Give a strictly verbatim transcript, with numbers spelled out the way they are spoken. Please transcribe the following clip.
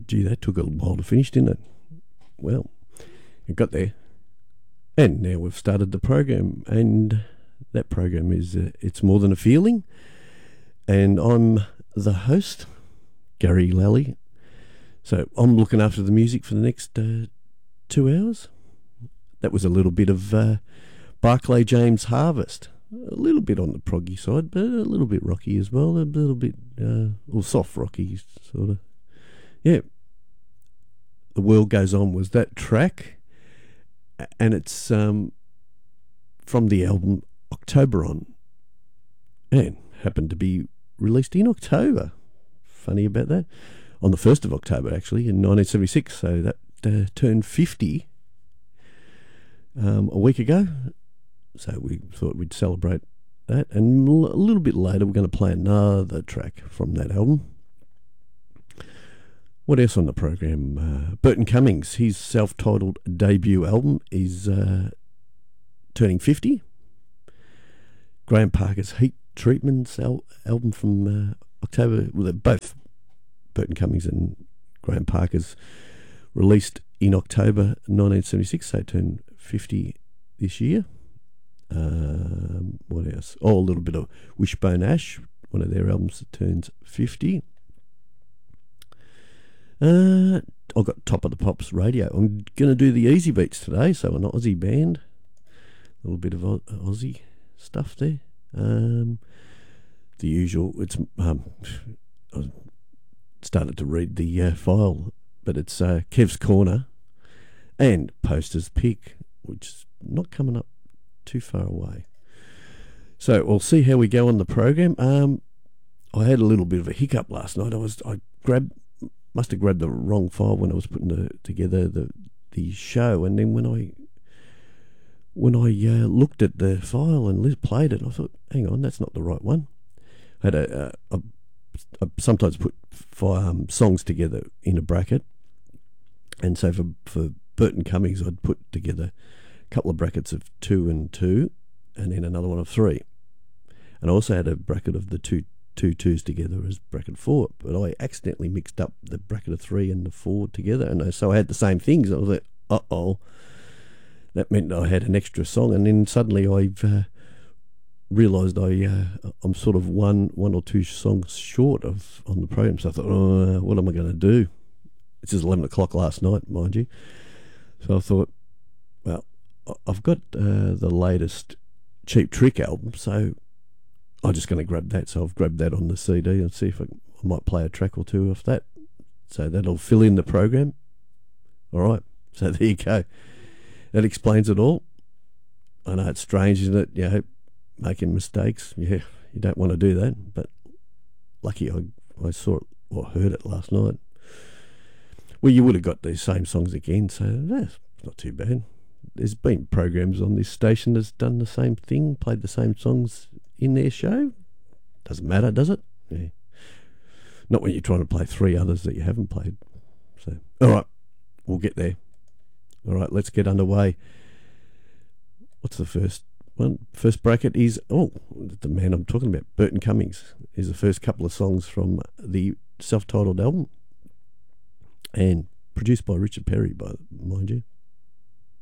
gee, that took a while to finish, didn't it? Well, it got there. And now we've started the program, and that program is uh, It's More Than a Feeling. And I'm the host, Gary Lally. So I'm looking after the music for the next uh, two hours. That was a little bit of uh, Barclay James Harvest. A little bit on the proggy side, but a little bit rocky as well. A little bit, uh, or soft rocky, sort of. Yeah. The World Goes On was that track. And it's um, from the album Octoberon, and happened to be released in October. Funny about that. On the first of October, actually, in nineteen seventy-six. So that uh, turned fifty um, a week ago. So we thought we'd celebrate that. And a little bit later, we're going to play another track from that album. What else on the program? Uh, Burton Cummings, his self-titled debut album is uh, turning fifty. Graham Parker's Heat Treatments al- album from uh, October, well, they're both Burton Cummings and Graham Parker's, released in October nineteen seventy-six, so turned fifty this year. Um, what else? Oh, a little bit of Wishbone Ash, one of their albums that turns fifty. Uh, I've got Top of the Pops radio. I'm going to do the Easy Beats today, so an Aussie band. A little bit of Aussie stuff there. Um, the usual. It's um, I started to read the uh, file, but it's uh, Kev's Corner and Poster's Pick, which is not coming up too far away. So we'll see how we go on the program. Um, I had a little bit of a hiccup last night. I was I grabbed. Must have grabbed the wrong file when I was putting the, together the the show, and then when I when I uh, looked at the file and played it, I thought, "Hang on, that's not the right one." I had a, a, a I sometimes put um, songs together in a bracket, and so for for Burton Cummings, I'd put together a couple of brackets of two and two, and then another one of three, and I also had a bracket of the two. two twos together as bracket four, but I accidentally mixed up the bracket of three and the four together, and so I had the same things. I was like, uh-oh, that meant I had an extra song, and then suddenly I've uh, realised I, uh, I'm sort of one one or two songs short of on the program, so I thought, oh, what am I going to do? It's just eleven o'clock last night, mind you, so I thought, well, I've got uh, the latest Cheap Trick album, so I'm just going to grab that. So I've grabbed that on the C D and see if I, I might play a track or two off that. So that'll fill in the program. All right. So there you go. That explains it all. I know it's strange, isn't it? You know, making mistakes. Yeah, you don't want to do that. But lucky I, I saw it or heard it last night. Well, you would have got these same songs again, so that's not too bad. There's been programs on this station that's done the same thing, played the same songs in their show. Doesn't matter, does it? Yeah. Not when you're trying to play three others that you haven't played. So, all right, we'll get there. All right, let's get underway. What's the first one? First bracket is, oh, the man I'm talking about, Burton Cummings, is the first couple of songs from the self-titled album, and produced by Richard Perry, by mind you.